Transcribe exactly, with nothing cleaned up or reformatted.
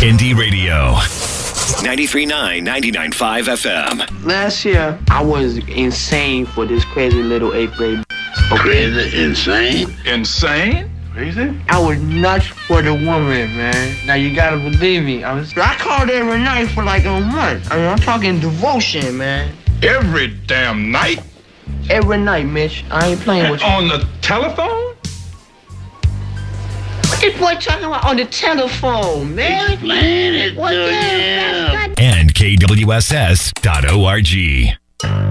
Indie Radio. ninety-three point nine, ninety-nine point five F M. Last year, I was insane for this crazy little eighth grade. Okay. Crazy? Insane? Insane? Crazy? I was nuts for the woman, man. Now you gotta believe me. I was. I called every night for like a month. I mean, I'm talking devotion, man. Every damn night? Every night, Mitch. I ain't playing with you. On the telephone? What this boy talking about on the telephone, man? Explain it What to the? him. And K W S S dot org.